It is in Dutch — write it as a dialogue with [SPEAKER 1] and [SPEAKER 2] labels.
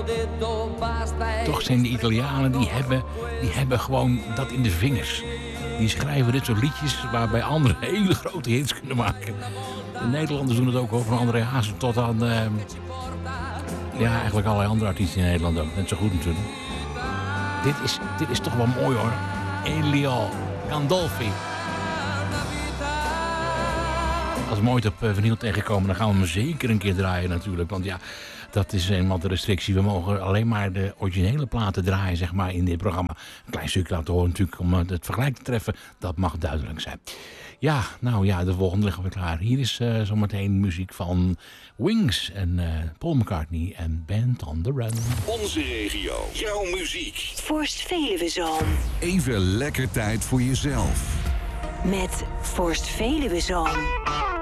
[SPEAKER 1] Toch zijn de Italianen, die hebben gewoon dat in de vingers. Die schrijven dit soort liedjes waarbij anderen hele grote hits kunnen maken. De Nederlanders doen het ook over André Hazes tot aan... eigenlijk allerlei andere artiesten in Nederland ook. Net zo goed natuurlijk. Dit is toch wel mooi hoor. Elio Gandolfi. Als we ooit op vinyl tegenkomen, dan gaan we hem zeker een keer draaien natuurlijk. Want ja, dat is eenmaal de restrictie. We mogen alleen maar de originele platen draaien, zeg maar, in dit programma. Een klein stukje laten horen natuurlijk om het vergelijk te treffen. Dat mag duidelijk zijn. Ja, nou ja, de volgende liggen we klaar. Hier is zometeen muziek van Wings en Paul McCartney en Band on the Run.
[SPEAKER 2] Onze regio, jouw muziek.
[SPEAKER 3] Forst Veluwezoom.
[SPEAKER 2] Even lekker tijd voor jezelf.
[SPEAKER 3] Met Forst Veluwezoom.